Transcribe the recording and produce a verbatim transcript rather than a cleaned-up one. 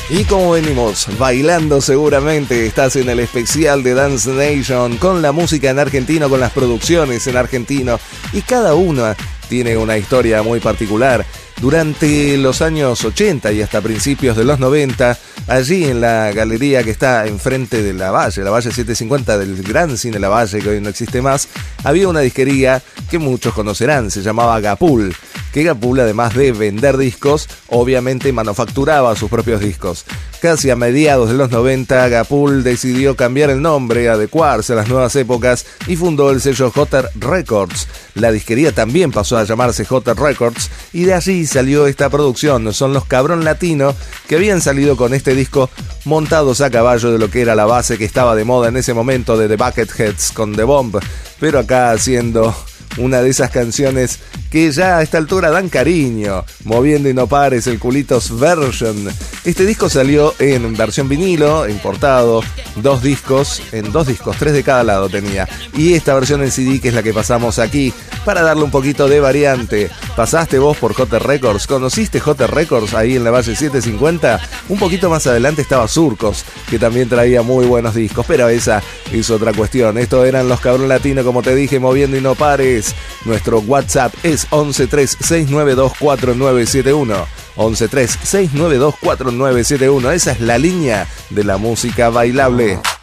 Y como venimos bailando, seguramente estás en el especial de Dance Nation con la música en argentino, con las producciones en argentino, y cada una tiene una historia muy particular. Durante los años ochenta y hasta principios de los noventa, allí en la galería que está enfrente de la Valle, la Valle setecientos cincuenta del Gran Cine La Valle, que hoy no existe más, había una disquería que muchos conocerán, se llamaba Gapul, que Gapul, además de vender discos, obviamente manufacturaba sus propios discos. Casi a mediados de los noventa, Gapul decidió cambiar el nombre, adecuarse a las nuevas épocas y fundó el sello J Records. La disquería también pasó a llamarse J Records y de allí salió esta producción. Son los Cabrón Latino, que habían salido con este disco montados a caballo de lo que era la base que estaba de moda en ese momento de The Bucketheads con The Bomb, pero acá haciendo una de esas canciones que ya a esta altura dan cariño, Moviendo y no pares, el Culitos Version. Este disco salió en versión vinilo, importado, dos discos, en dos discos, tres de cada lado tenía. Y esta versión en C D, que es la que pasamos aquí, para darle un poquito de variante. ¿Pasaste vos por J Records? ¿Conociste J Records ahí en la Valle setecientos cincuenta? Un poquito más adelante estaba Surcos, que también traía muy buenos discos, pero esa es otra cuestión. Estos eran los Cabrón Latino, como te dije, Moviendo y no pares. Nuestro WhatsApp es once tres seis nueve dos cuatro nueve siete uno. once tres seis nueve dos cuatro nueve siete uno. Esa es la línea de la música bailable.